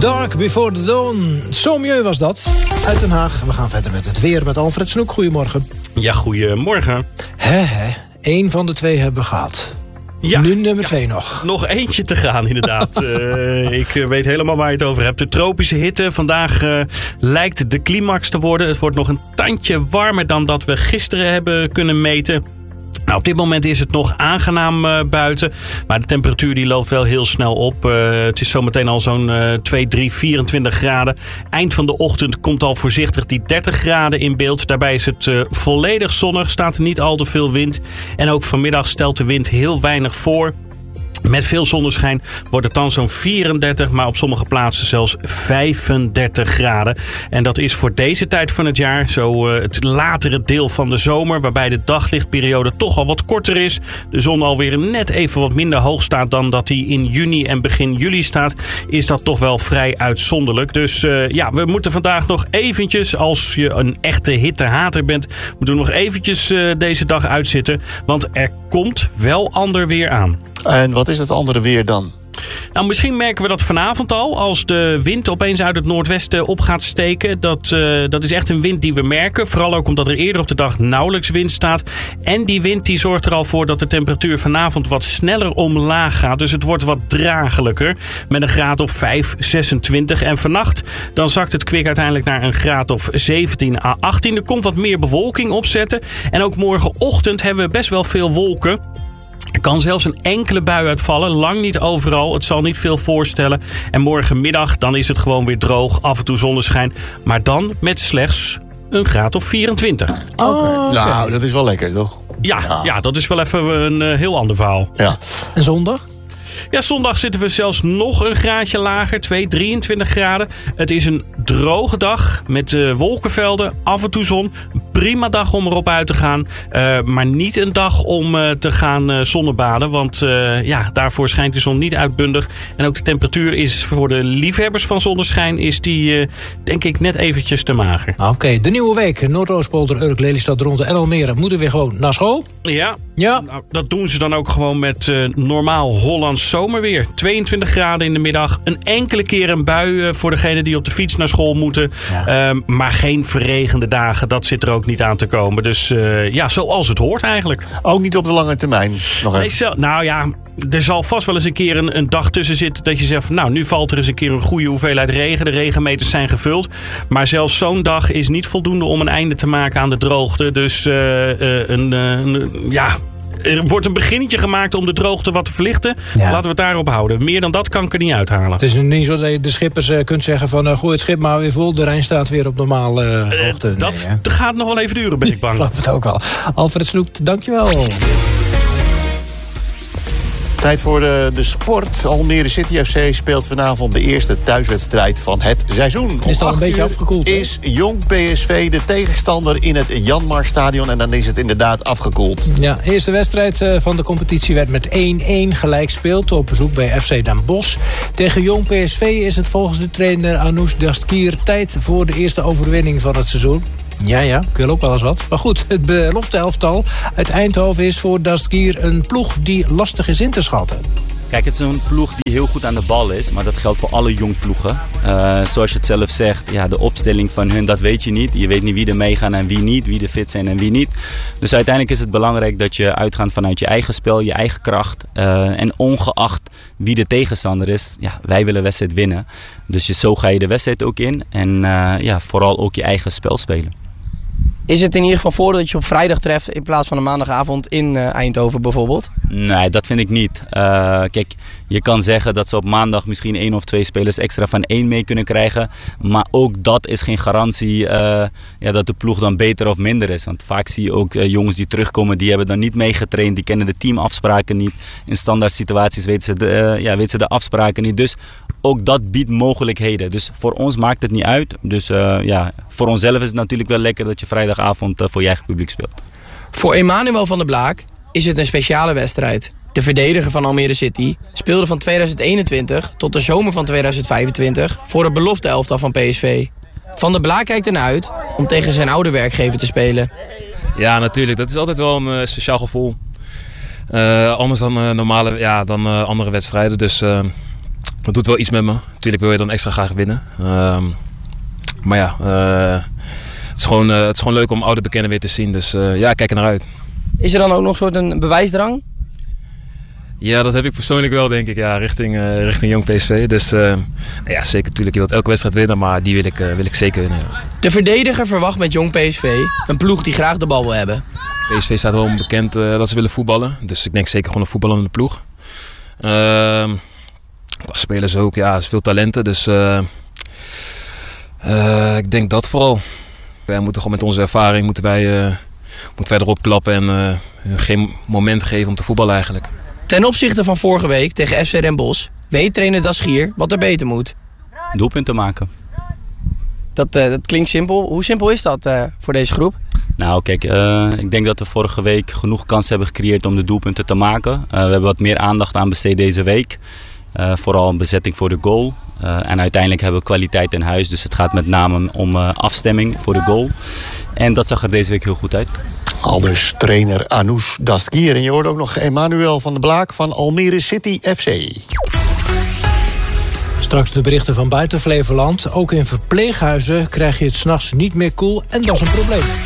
Dark Before the Dawn. Sommieu was dat. Uit Den Haag. We gaan verder met het weer met Alfred Snoek. Goedemorgen. Ja, goedemorgen. Eén van de twee hebben we gehad. Ja, nu nummer 2 nog. Nog eentje te gaan, inderdaad. Ik weet helemaal waar je het over hebt. De tropische hitte. Vandaag lijkt de climax te worden. Het wordt nog een tandje warmer dan dat we gisteren hebben kunnen meten. Nou, op dit moment is het nog aangenaam buiten. Maar de temperatuur die loopt wel heel snel op. Het is zometeen al zo'n 24 graden. Eind van de ochtend komt al voorzichtig die 30 graden in beeld. Daarbij is het volledig zonnig. Staat er niet al te veel wind. En ook vanmiddag stelt de wind heel weinig voor. Met veel zonneschijn wordt het dan zo'n 34, maar op sommige plaatsen zelfs 35 graden. En dat is voor deze tijd van het jaar zo het latere deel van de zomer, waarbij de daglichtperiode toch al wat korter is. De zon alweer net even wat minder hoog staat dan dat hij in juni en begin juli staat. Is dat toch wel vrij uitzonderlijk. Dus we moeten vandaag nog eventjes, als je een echte hittehater bent, moeten we nog eventjes deze dag uitzitten. Want er komt wel ander weer aan. En wat is het andere weer dan? Nou, misschien merken we dat vanavond al. Als de wind opeens uit het noordwesten op gaat steken. Dat is echt een wind die we merken. Vooral ook omdat er eerder op de dag nauwelijks wind staat. En die wind die zorgt er al voor dat de temperatuur vanavond wat sneller omlaag gaat. Dus het wordt wat dragelijker. Met een graad of 5, 26. En vannacht dan zakt het kwik uiteindelijk naar een graad of 17 à 18. Er komt wat meer bewolking opzetten. En ook morgenochtend hebben we best wel veel wolken. Er kan zelfs een enkele bui uitvallen, lang niet overal. Het zal niet veel voorstellen. En morgenmiddag dan is het gewoon weer droog, af en toe zonneschijn. Maar dan met slechts een graad of 24. Okay. Nou, dat is wel lekker, toch? Ja, dat is wel even een heel ander verhaal. Ja. En zondag? Ja, zondag zitten we zelfs nog een graadje lager, 23 graden. Het is een droge dag met wolkenvelden, af en toe zon. Prima dag om erop uit te gaan. Maar niet een dag om te gaan zonnebaden. Want daarvoor schijnt de zon niet uitbundig. En ook de temperatuur is voor de liefhebbers van zonneschijn is die denk ik net eventjes te mager. Oké, de nieuwe week. Noordoostpolder, Urk, Lelystad, Dronten en Almere moeten weer gewoon naar school. Ja. Nou, dat doen ze dan ook gewoon met normaal Hollands zomerweer. 22 graden in de middag. Een enkele keer een bui voor degenen die op de fiets naar school moeten. Ja. Maar geen verregende dagen. Dat zit er ook niet aan te komen. Dus zoals het hoort eigenlijk. Ook niet op de lange termijn? Er zal vast wel eens een keer een dag tussen zitten dat je zegt van, nou, nu valt er eens een keer een goede hoeveelheid regen. De regenmeters zijn gevuld. Maar zelfs zo'n dag is niet voldoende om een einde te maken aan de droogte. Dus er wordt een beginnetje gemaakt om de droogte wat te verlichten. Ja. Laten we het daarop houden. Meer dan dat kan ik er niet uithalen. Het is niet zo dat je de schippers kunt zeggen van gooi het schip maar weer vol. De Rijn staat weer op normale hoogte. Dat gaat nog wel even duren, ben ik bang. Ik geloof het ook wel. Alfred Snoek, dankjewel. Tijd voor de sport. Almere City FC speelt vanavond de eerste thuiswedstrijd van het seizoen. Is het al een beetje afgekoeld? Is Jong PSV de tegenstander in het Janmarstadion en dan is het inderdaad afgekoeld. Ja, de eerste wedstrijd van de competitie werd met 1-1 gelijk gespeeld op bezoek bij FC Den Bosch. Tegen Jong PSV is het volgens de trainer Anoush Dastgir tijd voor de eerste overwinning van het seizoen. Ja, ik wil ook wel eens wat. Maar goed, het belofte-elftal uit Eindhoven is voor Dastgir een ploeg die lastig is in te schatten. Kijk, het is een ploeg die heel goed aan de bal is, maar dat geldt voor alle jong ploegen. Zoals je het zelf zegt, de opstelling van hun, dat weet je niet. Je weet niet wie er meegaan en wie niet, wie er fit zijn en wie niet. Dus uiteindelijk is het belangrijk dat je uitgaat vanuit je eigen spel, je eigen kracht. En ongeacht wie de tegenstander is, wij willen de wedstrijd winnen. Dus zo ga je de wedstrijd ook in en vooral ook je eigen spel spelen. Is het in ieder geval voordeel dat je op vrijdag treft in plaats van een maandagavond in Eindhoven bijvoorbeeld? Nee, dat vind ik niet. Kijk, je kan zeggen dat ze op maandag misschien 1 of 2 spelers extra van 1 mee kunnen krijgen. Maar ook dat is geen garantie dat de ploeg dan beter of minder is. Want vaak zie je ook jongens die terugkomen, die hebben dan niet meegetraind. Die kennen de teamafspraken niet. In standaard situaties weten ze de afspraken niet. Dus ook dat biedt mogelijkheden. Dus voor ons maakt het niet uit. Dus voor onszelf is het natuurlijk wel lekker dat je vrijdagavond voor je eigen publiek speelt. Voor Emmanuel van der Blaak is het een speciale wedstrijd. De verdediger van Almere City speelde van 2021 tot de zomer van 2025 voor het belofte-elftal van PSV. Van der Blaak kijkt ernaar uit om tegen zijn oude werkgever te spelen. Ja, natuurlijk. Dat is altijd wel een speciaal gevoel. Anders dan andere wedstrijden. Dus Dat doet wel iets met me. Natuurlijk wil je dan extra graag winnen. Maar ja, het is gewoon leuk om oude bekenden weer te zien. Dus ja, ik kijk er naar uit. Is er dan ook nog een soort een bewijsdrang? Ja, dat heb ik persoonlijk wel, denk ik. Ja, richting Jong PSV. Dus ja, zeker natuurlijk. Je wilt elke wedstrijd winnen, maar die wil ik zeker winnen. Ja. De verdediger verwacht met Jong PSV een ploeg die graag de bal wil hebben. PSV staat wel bekend dat ze willen voetballen. Dus ik denk zeker gewoon een voetballende ploeg. Qua spelers ook, ja, er is veel talenten. Dus ik denk dat vooral. Wij moeten gewoon met onze ervaring moeten wij erop klappen en hun geen moment geven om te voetballen eigenlijk. Ten opzichte van vorige week tegen FC Den Bosch weet trainer Dasgier wat er beter moet. Doelpunten maken. Dat klinkt simpel. Hoe simpel is dat voor deze groep? Nou kijk, ik denk dat we vorige week genoeg kansen hebben gecreëerd om de doelpunten te maken. We hebben wat meer aandacht aan besteed deze week. Vooral een bezetting voor de goal. En uiteindelijk hebben we kwaliteit in huis. Dus het gaat met name om afstemming voor de goal. En dat zag er deze week heel goed uit. Aldus trainer Anoush Dastgir. En je hoort ook nog Emmanuel van der Blaak van Almere City FC. Straks de berichten van buiten Flevoland. Ook in verpleeghuizen krijg je het 's nachts niet meer koel en dat is een probleem.